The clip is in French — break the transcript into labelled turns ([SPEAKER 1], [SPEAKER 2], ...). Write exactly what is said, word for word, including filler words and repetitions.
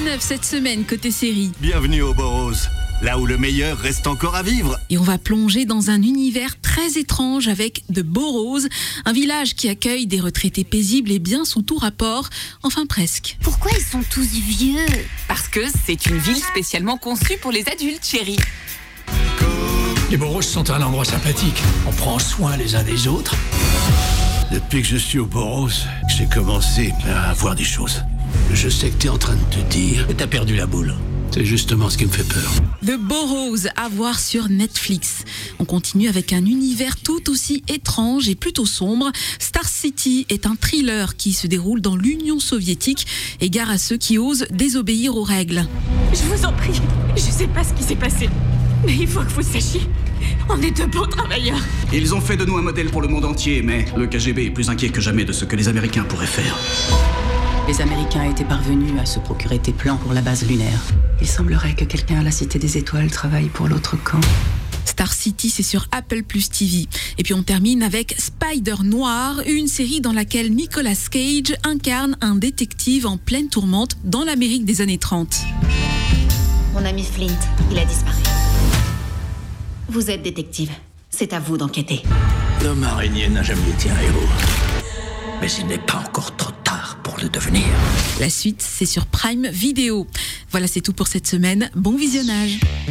[SPEAKER 1] neuf cette semaine côté série.
[SPEAKER 2] Bienvenue au Boros, là où le meilleur reste encore à vivre.
[SPEAKER 1] Et on va plonger dans un univers très étrange avec The Boros, un village qui accueille des retraités paisibles et bien sous tout rapport, enfin presque.
[SPEAKER 3] Pourquoi ils sont tous vieux?
[SPEAKER 4] Parce que c'est une ville spécialement conçue pour les adultes, chérie.
[SPEAKER 5] Les Boros sont un endroit sympathique. On prend soin les uns des autres.
[SPEAKER 6] Depuis que je suis au Boros, j'ai commencé à voir des choses. Je sais que t'es en train de te dire que t'as perdu la boule. C'est justement ce qui me fait peur.
[SPEAKER 1] The Boros, à voir sur Netflix. On continue avec un univers tout aussi étrange et plutôt sombre. Star City est un thriller qui se déroule dans l'Union soviétique, égard à ceux qui osent désobéir aux règles.
[SPEAKER 7] Je vous en prie, je sais pas ce qui s'est passé, mais il faut que vous sachiez, on est de bons travailleurs.
[SPEAKER 8] Ils ont fait de nous un modèle pour le monde entier, mais le K G B est plus inquiet que jamais de ce que les Américains pourraient faire.
[SPEAKER 9] Les Américains étaient parvenus à se procurer des plans pour la base lunaire. Il semblerait que quelqu'un à la Cité des Étoiles travaille pour l'autre camp.
[SPEAKER 1] Star City, c'est sur Apple plus T V. Et puis on termine avec Spider Noir, une série dans laquelle Nicolas Cage incarne un détective en pleine tourmente dans l'Amérique des années trente.
[SPEAKER 3] Mon ami Flint, il a disparu. Vous êtes détective, c'est à vous d'enquêter.
[SPEAKER 6] L'homme araignée n'a jamais été un héros. Mais il n'est pas encore trop tard pour le devenir.
[SPEAKER 1] La suite, c'est sur Prime Video. Voilà, c'est tout pour cette semaine. Bon visionnage.